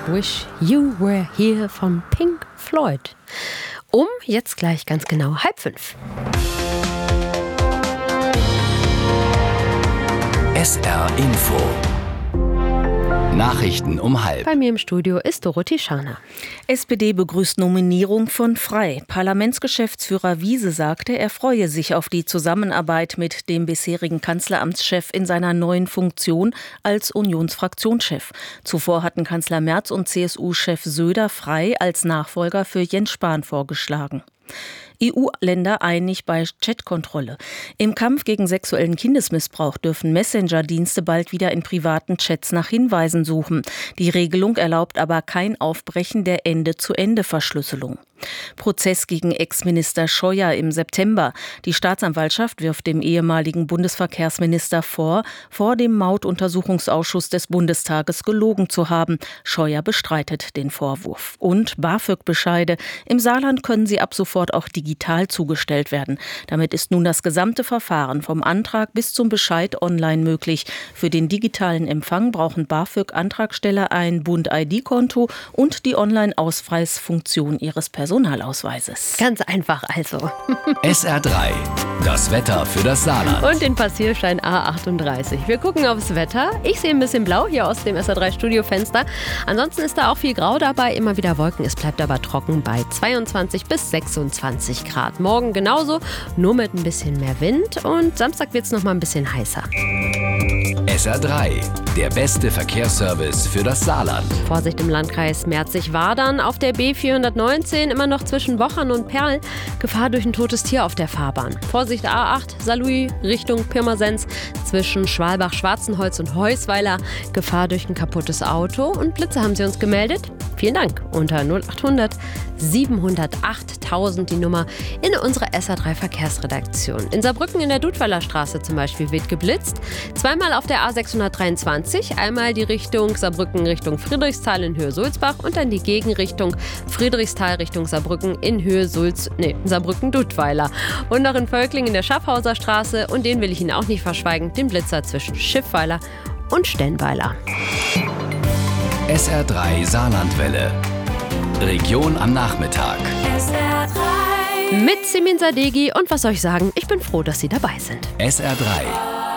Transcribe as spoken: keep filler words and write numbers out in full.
Wish You Were Here von Pink Floyd. Um jetzt gleich ganz genau halb fünf. S R Info. Nachrichten um halb. Bei mir im Studio ist Dorothee Scharner. S P D begrüßt Nominierung von Frey. Parlamentsgeschäftsführer Wiese sagte, er freue sich auf die Zusammenarbeit mit dem bisherigen Kanzleramtschef in seiner neuen Funktion als Unionsfraktionschef. Zuvor hatten Kanzler Merz und C S U-Chef Söder Frey als Nachfolger für Jens Spahn vorgeschlagen. E U-Länder einig bei Chatkontrolle. Im Kampf gegen sexuellen Kindesmissbrauch dürfen Messenger-Dienste bald wieder in privaten Chats nach Hinweisen suchen. Die Regelung erlaubt aber kein Aufbrechen der Ende-zu-Ende-Verschlüsselung. Prozess gegen Ex-Minister Scheuer im September. Die Staatsanwaltschaft wirft dem ehemaligen Bundesverkehrsminister vor, vor dem Mautuntersuchungsausschuss des Bundestages gelogen zu haben. Scheuer bestreitet den Vorwurf. Und BAföG-Bescheide. Im Saarland können sie ab sofort auch digital zugestellt werden. Damit ist nun das gesamte Verfahren vom Antrag bis zum Bescheid online möglich. Für den digitalen Empfang brauchen BAföG-Antragsteller ein Bund-I D-Konto und die Online-Ausweisfunktion ihres Personalausweises. Personalausweises. Ganz einfach also. S R drei, das Wetter für das Saarland. Und den Passierschein A achtunddreißig. Wir gucken aufs Wetter. Ich sehe ein bisschen blau hier aus dem S R drei Studiofenster. Ansonsten ist da auch viel Grau dabei, immer wieder Wolken. Es bleibt aber trocken bei zweiundzwanzig bis sechsundzwanzig Grad. Morgen genauso, nur mit ein bisschen mehr Wind. Und Samstag wird es noch mal ein bisschen heißer. S R drei, der beste Verkehrsservice für das Saarland. Vorsicht im Landkreis Merzig-Wadern. Auf der B vierhundertneunzehn immer noch zwischen Wochern und Perl. Gefahr durch ein totes Tier auf der Fahrbahn. Vorsicht A acht, Saarlouis Richtung Pirmasens. Zwischen Schwalbach, Schwarzenholz und Heusweiler. Gefahr durch ein kaputtes Auto. Und Blitze haben sie uns gemeldet. Vielen Dank. Unter null achthundert siebenhundertacht die Nummer in unserer S R drei Verkehrsredaktion. In Saarbrücken in der Dudweiler Straße zum Beispiel wird geblitzt. Zweimal auf der A sechshundertdreiundzwanzig. Einmal die Richtung Saarbrücken Richtung Friedrichsthal in Höhe Sulzbach und dann die Gegenrichtung Friedrichsthal Richtung Saarbrücken in Höhe Sulz, nee, Saarbrücken-Dudweiler. Und noch in Völkling in der Schaffhauser Straße. Und den will ich Ihnen auch nicht verschweigen, den Blitzer zwischen Schiffweiler und Stenweiler. S R drei Saarlandwelle. Region am Nachmittag. S R drei. Mit Simin Sadeghi und was soll ich sagen, ich bin froh, dass Sie dabei sind. S R drei.